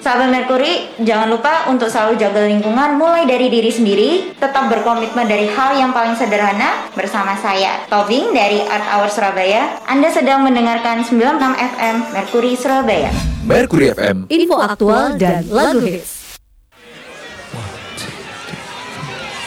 Sahabat Merkuri, jangan lupa untuk selalu jaga lingkungan mulai dari diri sendiri, tetap berkomitmen dari hal yang paling sederhana. Bersama saya, Toving dari Art Hour Surabaya. Anda sedang mendengarkan 96 FM Merkuri Surabaya. Merkuri FM, info aktual dan lagu hits.